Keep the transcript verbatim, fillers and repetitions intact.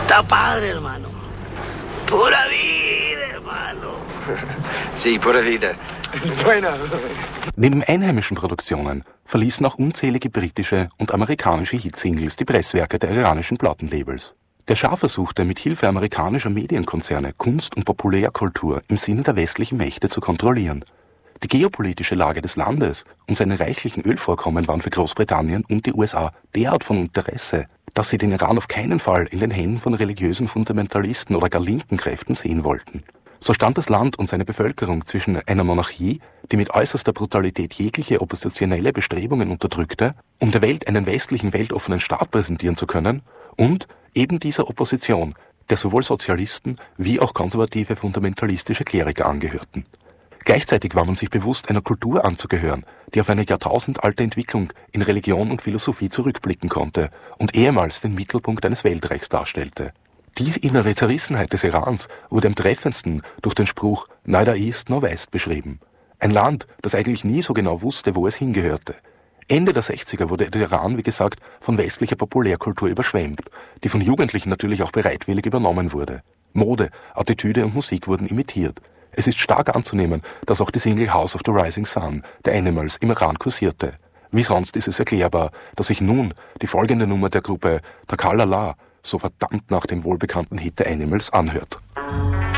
Está padre, hermano. Pura vida, hermano. Sí, pura vida. Bueno. Neben einheimischen Produktionen verließen auch unzählige britische und amerikanische Hitsingles die Presswerke der iranischen Plattenlabels. Der Schah versuchte, mit Hilfe amerikanischer Medienkonzerne Kunst und Populärkultur im Sinne der westlichen Mächte zu kontrollieren. Die geopolitische Lage des Landes und seine reichlichen Ölvorkommen waren für Großbritannien und die U S A derart von Interesse, dass sie den Iran auf keinen Fall in den Händen von religiösen Fundamentalisten oder gar linken Kräften sehen wollten. So stand das Land und seine Bevölkerung zwischen einer Monarchie, die mit äußerster Brutalität jegliche oppositionelle Bestrebungen unterdrückte, um der Welt einen westlichen, weltoffenen Staat präsentieren zu können, und eben dieser Opposition, der sowohl Sozialisten wie auch konservative fundamentalistische Kleriker angehörten. Gleichzeitig war man sich bewusst, einer Kultur anzugehören, die auf eine jahrtausendalte Entwicklung in Religion und Philosophie zurückblicken konnte und ehemals den Mittelpunkt eines Weltreichs darstellte. Diese innere Zerrissenheit des Irans wurde am treffendsten durch den Spruch "Neither East nor West" beschrieben. Ein Land, das eigentlich nie so genau wusste, wo es hingehörte. Ende der sechziger wurde der Iran, wie gesagt, von westlicher Populärkultur überschwemmt, die von Jugendlichen natürlich auch bereitwillig übernommen wurde. Mode, Attitüde und Musik wurden imitiert. Es ist stark anzunehmen, dass auch die Single House of the Rising Sun der Animals im Iran kursierte. Wie sonst ist es erklärbar, dass sich nun die folgende Nummer der Gruppe Takalala so verdammt nach dem wohlbekannten Hit der Animals anhört.